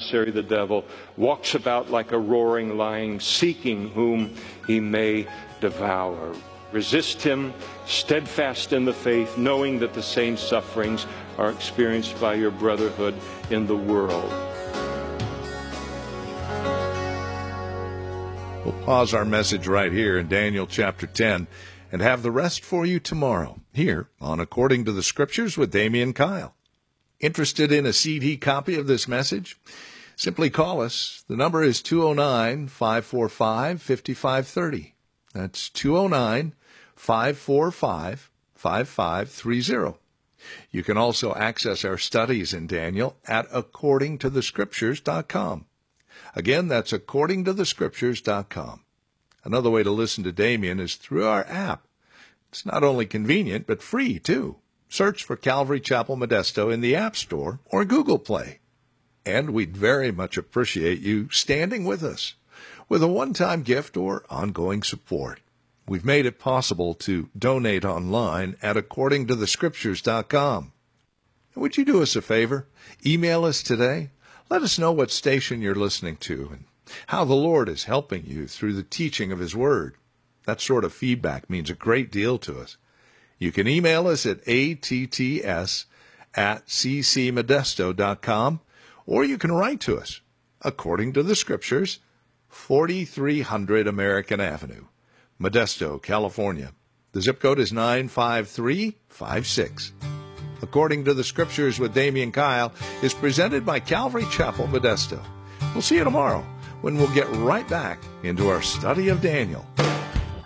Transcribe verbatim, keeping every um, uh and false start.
adversary, the devil, walks about like a roaring lion, seeking whom he may devour. Resist him, steadfast in the faith, knowing that the same sufferings are experienced by your brotherhood in the world. We'll pause our message right here in Daniel chapter ten and have the rest for you tomorrow here on According to the Scriptures with Damian Kyle. Interested in a C D copy of this message? Simply call us. The number is two oh nine, five four five, five five three oh. That's two oh nine, five four five, five five three oh. You can also access our studies in Daniel at according to the scriptures dot com. Again, that's according to the scriptures dot com. Another way to listen to Damian is through our app. It's not only convenient, but free, too. Search for Calvary Chapel Modesto in the App Store or Google Play. And we'd very much appreciate you standing with us with a one-time gift or ongoing support. We've made it possible to donate online at according to the scriptures dot com. Would you do us a favor? Email us today. Let us know what station you're listening to and how the Lord is helping you through the teaching of His Word. That sort of feedback means a great deal to us. You can email us at atts at c c modesto dot com, or you can write to us, According to the Scriptures, forty-three hundred American Avenue, Modesto, California. The zip code is nine five three five six. According to the Scriptures with Damian Kyle is presented by Calvary Chapel, Modesto. We'll see you tomorrow when we'll get right back into our study of Daniel.